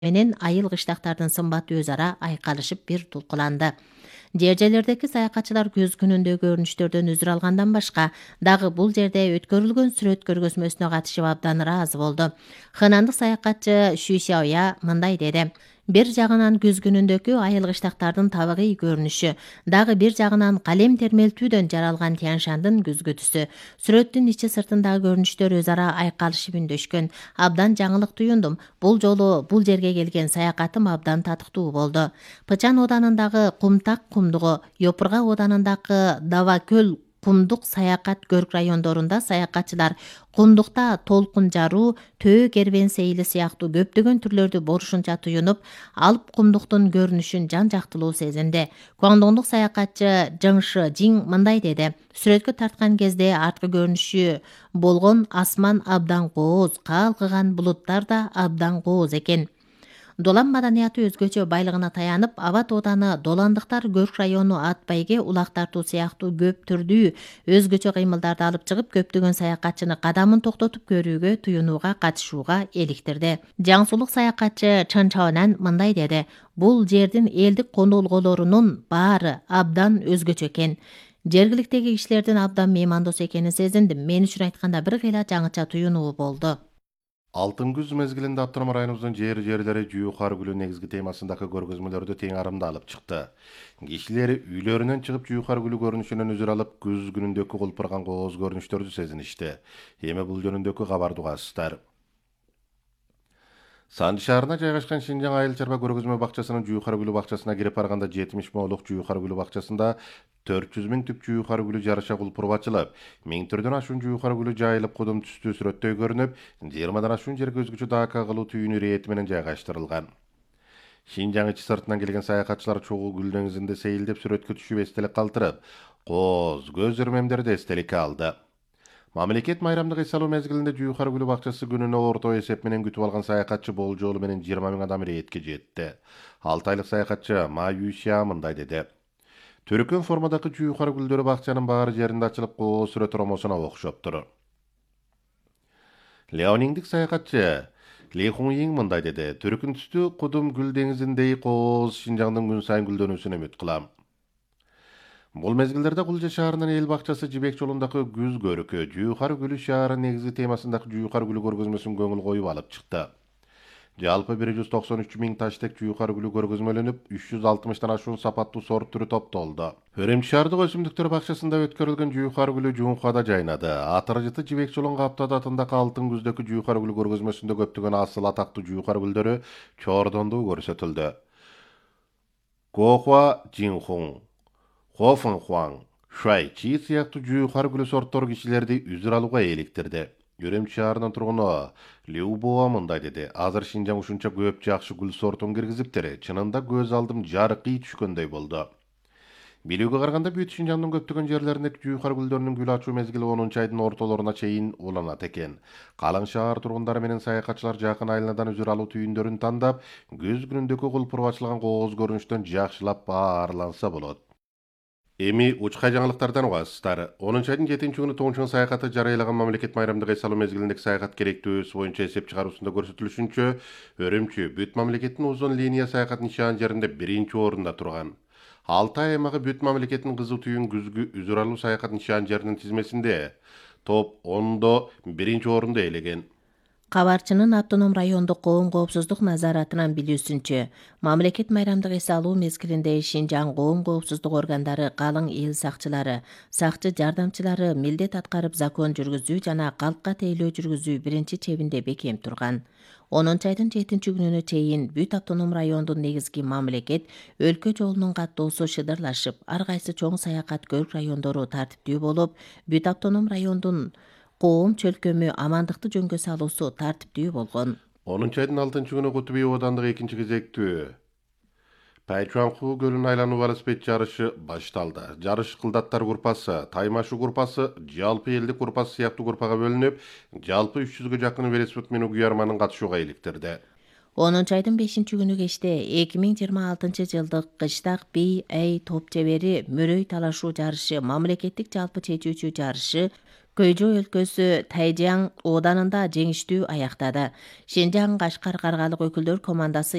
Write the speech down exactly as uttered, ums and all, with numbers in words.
менен айыл кыштактардын сымбаты өз ара айкалышып бир тулкуланды. Жер жерлердеги саякатчылар көз күнүндө көрүнүштөрдөн үзүр алгандан башка дагы бул жерде өткөрүлгөн сүрөт көргөзмөсүнө катышып абдан ыраазы болду. Хынандык саякатчы Шү Сяоя мындай деди: бир жагынан күз күнүндөгү айыл кыштактардын табигый көрүнүшү, дагы бир жагынан калем термелтүүдөн жаралган Тянь-Шандын күзгү түсү. Сүрөттүн ичи сыртындагы көрүнүштөр өз ара айкалышып үндөшкөн. Абдан жаңылык туюндум. Бул жолу бул жерге келген саякатым абдан татыктуу болду. Пычан оданындагы Кумтак кумдугу, Йопурга оданындагы Давакөл кумдук саякат көрк райондорунда саякатчылар кумдукта толкун жаруу, төө кербен сейили сыяктуу көптөгөн түрлөрдү борушунча туюнуп, алып кумдуктун көрүнүшүн жан жактылуу сезинди. Гуандоңдук саякатчы Жың Шы Жиң мындай деди: сүрөткө тарткан кезде арткы көрүнүшү болгон асман абдан кооз, калкыган булуттар да абдан кооз экен. Долан маданияты өзгөчө байлыгына таянып, Абат ооданы Доландыктар көрк району ат байге, улак тартуу сыяктуу көп түрдүү өзгөчө кыймылдарды алып чыгып, көптөгөн саякатчыны кадамын токтотуп көрүүгө, туюнууга, катышууга эликтирди. Жаңсулук саякатчы Чын Чаонан мындай деди: бул жердин элдик конолголорунун баары абдан өзгөчө экен. Жергиликтеги кишилердин абдан меймандос экенин сезиндим. Мен үчүн айтканда бир кыйла жаңыча туюнуу болду. Алтын күз мезгилинде автоном районубуздун жер жерлери жуукар күлү негизги темасындагы көргөзмөлөрдү тең арымда алып чыкты. Кишилер үйлөрүнөн чыгып жуукар күлү көрүнүшүнөн үзүр алып, күз күнүндөгү кулпурган кооз көрүнүштөрдү сезиништи. Эми бул жөнүндөгү кабарды угасыздар. Санды шаарына жайгашкан Шинжаң айыл чарба көргөзмө бакчасынын жуукар күлү бакчасына кирип барганда жетимиш моолук жуукар күлү бакчасында төрт жүз миң түп жуукар күлү жарыша кулпуруп ачылып, миң түрдөн ашуун жуукар күлү жайылып кудум түстүү сүрөттөй көрүнүп, жыйырмадан ашуун жерге өзгөчө дака кылуу түйүнү ирети менен жайгаштырылган. Шинжаң ичи сыртынан келген саякатчылар чогуу гүл деңизинде сейилдеп сүрөткө түшүп эстелик калтырып, кооз, көз өрмемдерди эстеликке алды. Мамлекет майрамдык эс алуу мезгилинде жуукар күлү бакчасы күнүнө орто эсеп менен күтүп алган саякатчы болжолу менен жыйырма миң адам иретке жетти. алты айлык саякатчы Ма Юйшя мындай деди: Төрөкөн формадагы жуукар гүлдөрү бакчанын баары жеринде ачылып, кооз сүрөт ромосуна окшоптур. Леониңдик саякатчы Ли Хунйиң мындай деди: Төрөкөн түстүү кудум гүл деңизиндей кооз Шинжаңдын күн сайын гүлдөнүүсүн үмүт кылам. Бул мезгилдерде Кулжа шаарынын эл бакчасы жибек жолундагы күз көрүкү жуукар күлү шаары негизги темасындагы жуукар күлү көргөзмөсүн көңүл коюп алып чыкты. Жалпы бир жүз токсон үч миң таштек жуукар күлү көргөзмөлөнүп, үч жүз алтымыштан ашуун сапаттуу сорт түрү топтолду. Өрөмчү шаардык өсүмдүктөр бакчасында өткөрүлгөн жуукар күлү жуункада жайнады. Атыржыты жибек жолун каптады атындагы алтын күздөгү жуукар күлү көргөзмөсүндө көптөгөн асыл атактуу жуукар күлдөрү чоордондуу көрсөтүлдү. Гохуа Жинхун, Хофен Хуан, Шуай Чи сыяктуу жуукар күлү сорттор кишилерди үзүр алууга эликтирди. Өрөмчү шаарынын тургуну Лю Буа мындай деди: Азыр Шинжаң ушунча көп жакшы гүл сортун киргизиптир. Чынында көз алдым жаркый түшкөндөй болду. Билүүгө караганда бүт Шинжаңдын көптөгөн жерлеринде жуукар гүлдөрүнүн гүл ачуу мезгили онунчу айдын ортолоруна чейин уланат экен. Калың шаар тургундары менен саякатчылар жакын айылынан үзүр алуу түйүндөрүн тандап, күз күнүндөгү кулпуруп ачылган кооз көрүнүштөн жакшылап баарланса болот. Эми учка жаңылыктардан угасыздар. онунчу айдын жетинчи күнү тоңчун саякаты жарыялаган мамлекет майрамдык эс алуу мезгилиндеги саякат керектүүсү боюнча эсеп чыгаруусунда көрсөтүлүшүнчө, Өрөмчү бүт мамлекеттин узун линия саякат нишан жеринде биринчи орунда турган. Алтай аймагы бүт мамлекеттин кызыл түйүн күзгү үзүр алуу саякат нишан жеринин тизмесинде топ ондо биринчи орунду ээлеген. Кабарчынын автоном райондук коом коопсуздук назаратынан билүүсүнчө, мамлекет майрамдык эс алуу мезгилинде Шинжаң коом коопсуздук органдары, калың эл сакчылары, сакчы жардамчылары милдет аткарып закон жүргүзүү жана калкка тейлөө жүргүзүү биринчи чебинде бекем турган. онунчу айдын жетинчи күнүнө чейин бүт автоном райондун негизги мамлекет, өлкө жолунун каттоосу шыдырлашып, ар кайсы чоң саякат көрк райондору тартиптүү болуп, бүт автоном райондун коом чөлкөмү амандыкты жөнгө салуусу тартиптүү болгон. онунчу айдын алтынчы күнү Кутуби оодандык экинчи кезектүү Пайчуанху көлүн айлануу велосипед жарышы башталды. Жарыш кылдаттар группасы, таймашу группасы, жалпы элдик группасы сыяктуу группага бөлүнүп, жалпы үч жүзгө жакын велосипед менүү күйөрманын катышууга иликтирди. онунчу айдын бешинчи күнү кечте эки миң жыйырма алтынчы жылдык кыштак би эй топ чебери мөрөй талашуу жарышы, мамлекеттик жалпы чечүүчү жарышы Көйжө өлкөсү Тайжан ооданында жеңиштүү аяктады. Шинжаң Кашкар каргалык өкүлдөр командасы